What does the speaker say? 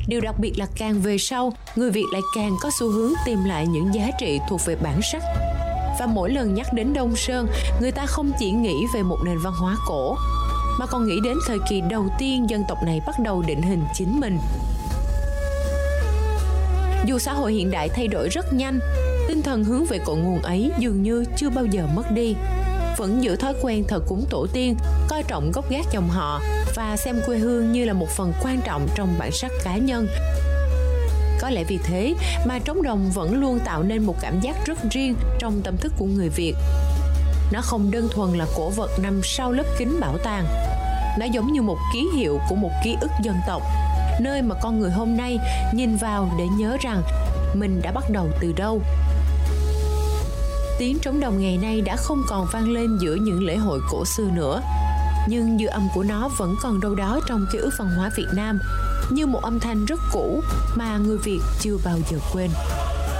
Điều đặc biệt là càng về sau, người Việt lại càng có xu hướng tìm lại những giá trị thuộc về bản sắc. Và mỗi lần nhắc đến Đông Sơn, người ta không chỉ nghĩ về một nền văn hóa cổ, mà còn nghĩ đến thời kỳ đầu tiên dân tộc này bắt đầu định hình chính mình. Dù xã hội hiện đại thay đổi rất nhanh, tinh thần hướng về cội nguồn ấy dường như chưa bao giờ mất đi. Vẫn giữ thói quen thờ cúng tổ tiên, coi trọng gốc gác dòng họ và xem quê hương như là một phần quan trọng trong bản sắc cá nhân. Có lẽ vì thế mà trống đồng vẫn luôn tạo nên một cảm giác rất riêng trong tâm thức của người Việt. Nó không đơn thuần là cổ vật nằm sau lớp kính bảo tàng. Nó giống như một ký hiệu của một ký ức dân tộc, nơi mà con người hôm nay nhìn vào để nhớ rằng mình đã bắt đầu từ đâu. Tiếng trống đồng ngày nay đã không còn vang lên giữa những lễ hội cổ xưa nữa, nhưng dư âm của nó vẫn còn đâu đó trong ký ức văn hóa Việt Nam, như một âm thanh rất cũ mà người Việt chưa bao giờ quên.